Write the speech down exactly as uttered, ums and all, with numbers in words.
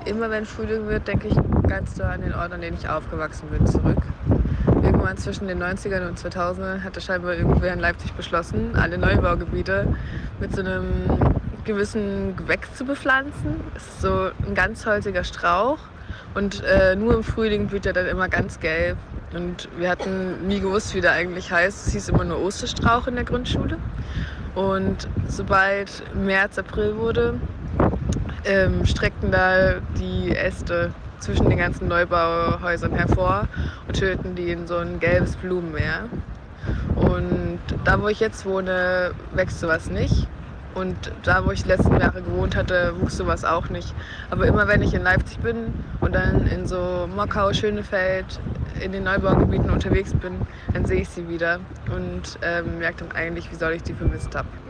immer wenn Frühling wird, denke ich ganz doll an den Ort, an dem ich aufgewachsen bin, zurück. Irgendwann zwischen den neunzigern und zweitausendern hatte scheinbar irgendwer in Leipzig beschlossen, alle Neubaugebiete mit so einem gewissen Gewächs zu bepflanzen. Es ist so ein ganzholziger Strauch und äh, nur im Frühling blüht er dann immer ganz gelb. Und wir hatten nie gewusst, wie der eigentlich heißt. Es hieß immer nur Osterstrauch in der Grundschule. Und sobald März, April wurde, ähm, streckten da die Äste zwischen den ganzen Neubauhäusern hervor und hüllten die in so ein gelbes Blumenmeer. Und da, wo ich jetzt wohne, wächst sowas nicht. Und da, wo ich die letzten Jahre gewohnt hatte, wuchs sowas auch nicht. Aber immer wenn ich in Leipzig bin und dann in so Mockau, Schönefeld, in den Neubaugebieten unterwegs bin, dann sehe ich sie wieder und ähm, merke dann eigentlich, wie soll ich die vermisst habe.